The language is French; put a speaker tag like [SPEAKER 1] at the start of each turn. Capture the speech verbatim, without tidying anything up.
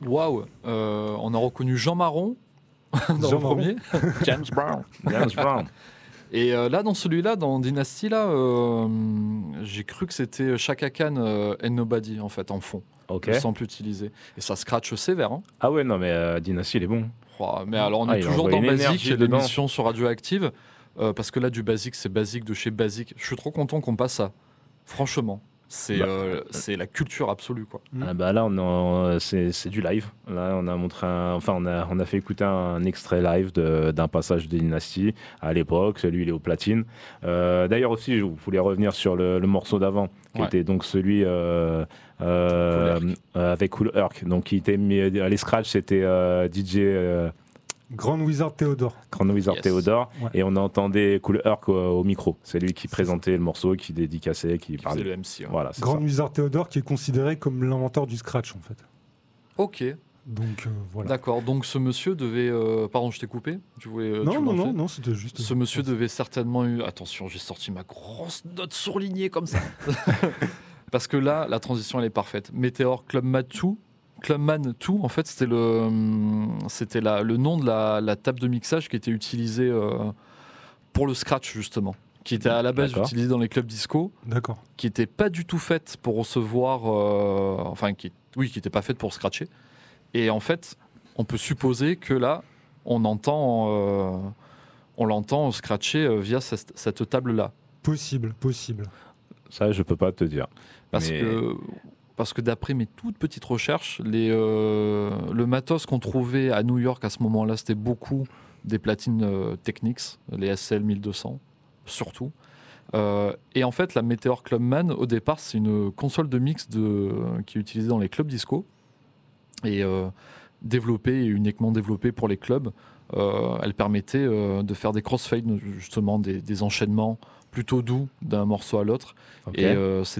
[SPEAKER 1] Waouh, euh, on a reconnu Jean Marron dans
[SPEAKER 2] Jean
[SPEAKER 1] le premier. James Brown.
[SPEAKER 3] James Brown.
[SPEAKER 1] Et euh, là, dans celui-là, dans Dynasty, là, euh, j'ai cru que c'était Chaka Khan euh, and Nobody, en fait, en fond.
[SPEAKER 3] Ok.
[SPEAKER 1] Le sample utilisé. Et ça scratch sévère. Hein.
[SPEAKER 3] Ah ouais, non, mais euh, Dynasty, il est bon.
[SPEAKER 1] Oh, mais alors, on
[SPEAKER 3] Ah,
[SPEAKER 1] est
[SPEAKER 3] il
[SPEAKER 1] toujours
[SPEAKER 3] envoie
[SPEAKER 1] dans
[SPEAKER 3] une
[SPEAKER 1] Basic,
[SPEAKER 3] énergie dedans.
[SPEAKER 1] l'émission sur Radioactive. Euh, parce que là, du Basic, c'est Basic de chez Basic. Je suis trop content qu'on passe ça. Franchement. C'est
[SPEAKER 3] Bah,
[SPEAKER 1] euh, c'est la culture absolue, quoi.
[SPEAKER 2] Mm.
[SPEAKER 3] Ah bah là, on a- c'est, c'est du live. Là, on a montré, un- enfin, on a, on a fait écouter un extrait live de- d'un passage de Dynasty à l'époque. Celui, il est au platine. Euh, d'ailleurs aussi, je voulais revenir sur le, le morceau d'avant, qui
[SPEAKER 1] Ouais.
[SPEAKER 3] était donc celui euh, euh,
[SPEAKER 1] Cool Herc.
[SPEAKER 3] euh, avec Cool Herc. Donc, qui était mis, les scratchs, c'était euh, D J. Euh,
[SPEAKER 2] Grand Wizard Théodore.
[SPEAKER 3] Grand Wizard
[SPEAKER 1] Yes.
[SPEAKER 3] Théodore,
[SPEAKER 2] Ouais.
[SPEAKER 3] et on entendait Cool Herc au, au micro. C'est lui qui
[SPEAKER 2] C'est
[SPEAKER 3] présentait le morceau, qui dédicaçait, qui
[SPEAKER 1] Qui faisait
[SPEAKER 3] parlait.
[SPEAKER 1] le M C. Ouais.
[SPEAKER 3] Voilà, c'est
[SPEAKER 2] Grand
[SPEAKER 3] ça.
[SPEAKER 2] Wizard Théodore qui est considéré comme l'inventeur du scratch en fait.
[SPEAKER 1] Ok,
[SPEAKER 2] Donc euh, voilà.
[SPEAKER 1] d'accord. Donc, ce monsieur devait. euh, Pardon, je t'ai coupé. Tu voulais, euh, tu
[SPEAKER 2] Non, non,
[SPEAKER 1] voulais
[SPEAKER 2] non,
[SPEAKER 1] enchaîner
[SPEAKER 2] non, c'était juste.
[SPEAKER 1] Ce monsieur devait certainement eu. Attention, j'ai sorti ma grosse note surlignée comme ça. Parce que là, la transition, elle est parfaite. Meteor Clubman deux, Clubman deux, en fait, c'était le, c'était la, le nom de la, la table de mixage qui était utilisée euh, pour le scratch, justement. Qui était à la base
[SPEAKER 3] D'accord.
[SPEAKER 1] utilisée dans les clubs disco,
[SPEAKER 2] D'accord.
[SPEAKER 1] qui n'était pas du tout faite pour recevoir. euh, enfin, qui, oui, qui n'était pas faite pour scratcher. Et en fait, on peut supposer que là, on entend. euh, on l'entend scratcher euh, via cette, cette table-là.
[SPEAKER 2] Possible, possible.
[SPEAKER 3] Ça, je peux pas te dire.
[SPEAKER 1] Parce
[SPEAKER 3] Mais-
[SPEAKER 1] que, parce que d'après mes toutes petites recherches, les, euh, le matos qu'on trouvait à New York à ce moment-là, c'était beaucoup des platines euh, Technics, les S L mille deux cents, surtout. Euh, et en fait, la Meteor Clubman, au départ, c'est une console de mix de, qui est utilisée dans les clubs disco. Et euh, développée, et uniquement développée pour les clubs. Euh, elle permettait euh, de faire des crossfades, justement, des, des enchaînements plutôt doux d'un morceau à l'autre.
[SPEAKER 3] Ok.
[SPEAKER 1] Et euh, c'était